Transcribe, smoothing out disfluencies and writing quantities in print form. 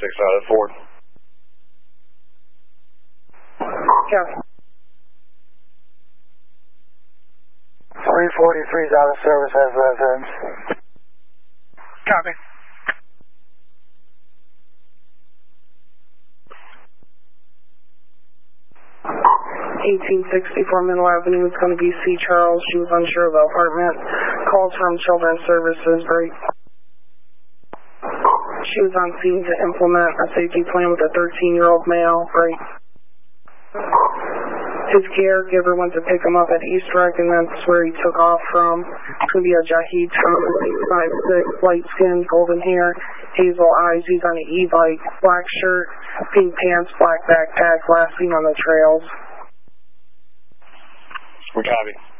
out of Ford. Copy. 343 is out of service as residence. Copy. (1864) Middle Avenue is going to be C. Charles. She was unsure of the apartment. Calls from Children's Services. Break. She was on scene to implement a safety plan with a 13-year-old male. Break. His caregiver went to pick him up at East Rec, and that's where he took off from. It's going to be a Jahid, 5'6", light-skinned, golden hair, hazel eyes. He's on an e-bike, black shirt, pink pants, black backpack, last seen on the trails. We copy.